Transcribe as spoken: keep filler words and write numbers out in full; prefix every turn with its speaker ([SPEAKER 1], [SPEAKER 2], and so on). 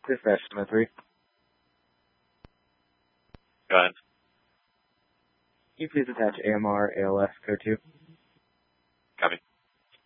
[SPEAKER 1] Dispatch Smith three.
[SPEAKER 2] Go ahead.
[SPEAKER 1] Can you please attach A M R A L S code two?
[SPEAKER 2] Copy.